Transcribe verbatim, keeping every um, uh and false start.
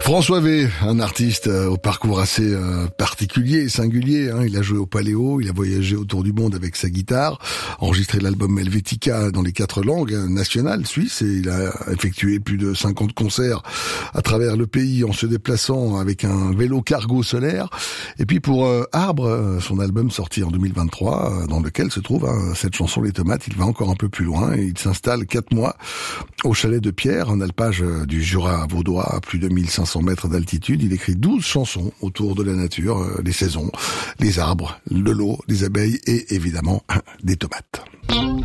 François V, un artiste euh, au parcours assez euh, particulier et singulier. Hein. Il a joué au Paléo, il a voyagé autour du monde avec sa guitare, enregistré l'album Helvetica dans les quatre langues nationales suisses, et il a effectué plus de cinquante concerts à travers le pays en se déplaçant avec un vélo cargo solaire. Et puis pour euh, Arbre, son album sorti en deux mille vingt-trois, euh, dans lequel se trouve hein, cette chanson Les Tomates, il va encore un peu plus loin et il s'installe quatre mois au chalet de Pierre, en alpage du Jura vaudois à plus de mille cinq cents mètres d'altitude. Il écrit douze chansons autour de la nature, euh, les saisons, les arbres, de l'eau, des abeilles et évidemment des tomates.